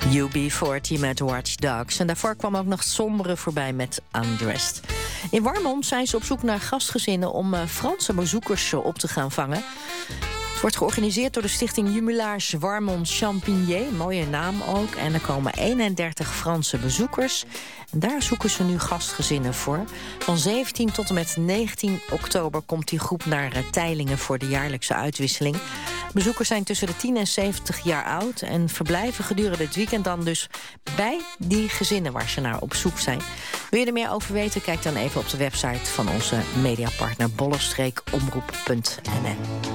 UB40 met Watch Dogs. En daarvoor kwam ook nog Sombere voorbij met Undressed. In Warmond zijn ze op zoek naar gastgezinnen om Franse bezoekers op te gaan vangen. Het wordt georganiseerd door de stichting Jumelaars Warmond Champigny. Mooie naam ook. En er komen 31 Franse bezoekers. En daar zoeken ze nu gastgezinnen voor. Van 17 tot en met 19 oktober komt die groep naar Teylingen voor de jaarlijkse uitwisseling. Bezoekers zijn tussen de 10 en 70 jaar oud en verblijven gedurende het weekend dan dus bij die gezinnen waar ze naar op zoek zijn. Wil je er meer over weten? Kijk dan even op de website van onze mediapartner bollestreekomroep.nl.